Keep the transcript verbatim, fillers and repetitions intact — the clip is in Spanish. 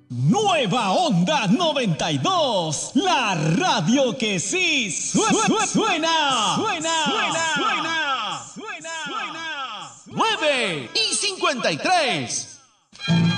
Nueva Onda noventa y dos, la radio que sí suena, suena, suena, suena, suena, suena, suena. nueve y cincuenta y tres.